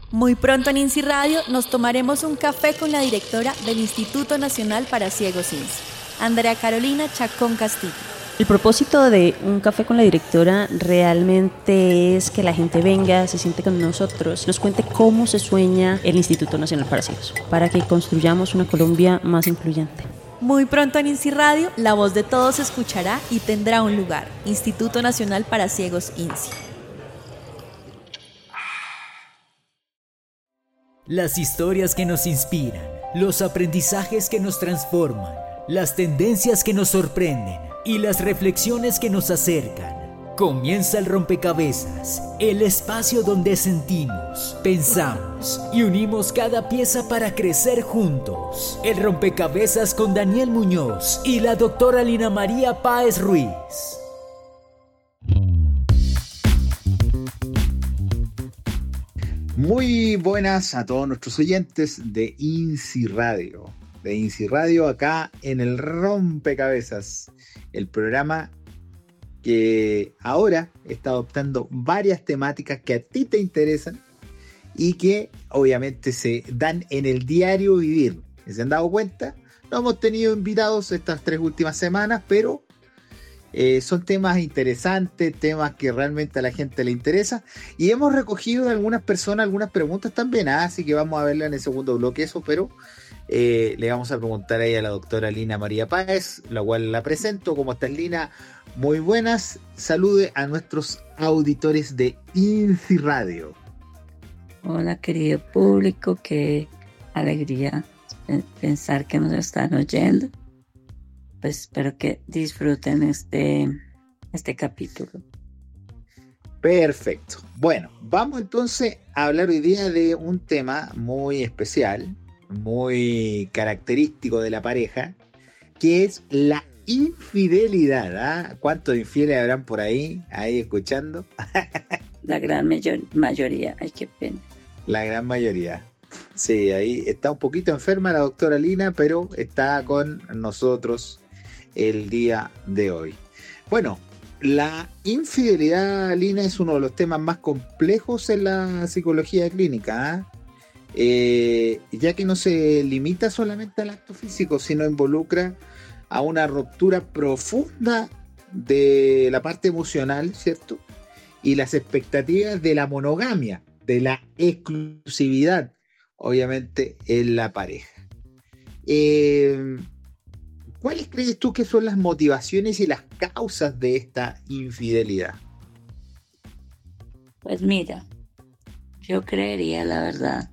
Muy pronto en INSI Radio nos tomaremos un café con la directora del Instituto Nacional para Ciegos INSI, Andrea Carolina Chacón Castillo. El propósito de un café con la directora realmente es que la gente venga, se siente con nosotros, nos cuente cómo se sueña el Instituto Nacional para Ciegos, para que construyamos una Colombia más incluyente. Muy pronto en INSI Radio, la voz de todos se escuchará y tendrá un lugar. Instituto Nacional para Ciegos INSI. Las historias que nos inspiran, los aprendizajes que nos transforman, las tendencias que nos sorprenden y las reflexiones que nos acercan. Comienza el rompecabezas, el espacio donde sentimos, pensamos y unimos cada pieza para crecer juntos. El rompecabezas con Daniel Muñoz y la doctora Lina María Páez Ruiz. Muy buenas a todos nuestros oyentes de INSI Radio. De INSI Radio acá en el Rompecabezas, el programa que ahora está adoptando varias temáticas que a ti te interesan y que obviamente se dan en el diario vivir. ¿Se han dado cuenta? No hemos tenido invitados estas 3 últimas semanas, pero son temas interesantes, temas que realmente a la gente le interesa, y hemos recogido de algunas personas algunas preguntas también, así que vamos a verla en el segundo bloque eso, pero le vamos a preguntar ahí a la doctora Lina María Páez, la cual la presento. ¿Cómo estás, Lina? Muy buenas. Salude a nuestros auditores de INSI Radio. Hola, querido público, qué alegría pensar que nos están oyendo. Pues espero que disfruten este capítulo. Perfecto. Bueno, vamos entonces a hablar hoy día de un tema muy especial, muy característico de la pareja, que es la infidelidad. ¿Ah? ¿Cuántos infieles habrán por ahí escuchando? La gran mayoría, ay, qué pena. La gran mayoría. Sí, ahí está un poquito enferma la doctora Lina, pero está con nosotros el día de hoy. Bueno, la infidelidad, Lina, es uno de los temas más complejos en la psicología clínica, ya que no se limita solamente al acto físico, sino involucra a una ruptura profunda de la parte emocional, ¿cierto? Y las expectativas de la monogamia, de la exclusividad, obviamente, en la pareja. ¿Cuáles crees tú que son las motivaciones y las causas de esta infidelidad? Pues mira, yo creería, la verdad,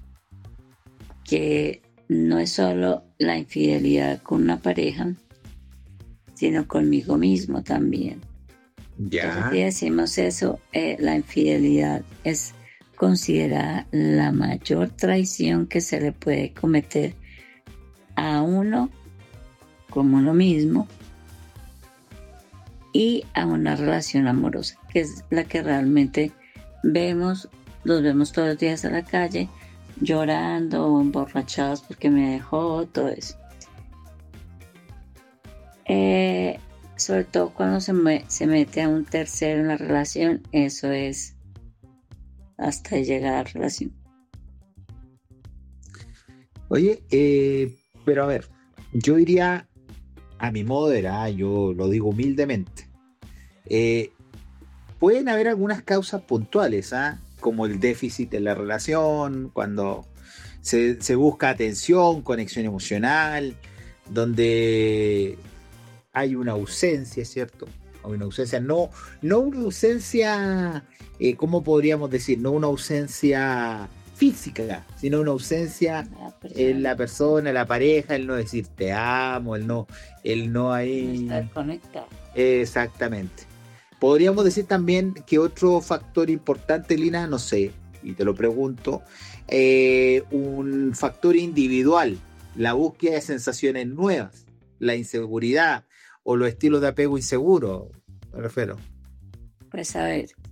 que no es solo la infidelidad con una pareja, sino conmigo mismo también. Ya. Entonces, si decimos eso, la infidelidad es considerada la mayor traición que se le puede cometer a uno como uno mismo y a una relación amorosa, que es la que realmente los vemos todos los días a la calle, llorando, emborrachados porque me dejó, todo eso. Sobre todo cuando se mete a un tercero en la relación, eso es hasta llegar a la relación. Oye, pero a ver, yo diría, a mi modo de ver, yo lo digo humildemente, pueden haber algunas causas puntuales, como el déficit en la relación, cuando se busca atención, conexión emocional, donde hay una ausencia, ¿cierto? Hay una ausencia, no una ausencia, ¿cómo podríamos decir? No una ausencia física, sino una ausencia en la persona, la pareja, el no decir te amo, el no ahí. No estar conectado. Exactamente. Podríamos decir también que otro factor importante, Lina, no sé, y te lo pregunto, un factor individual, la búsqueda de sensaciones nuevas, la inseguridad o los estilos de apego inseguro, me refiero. Pues a ver,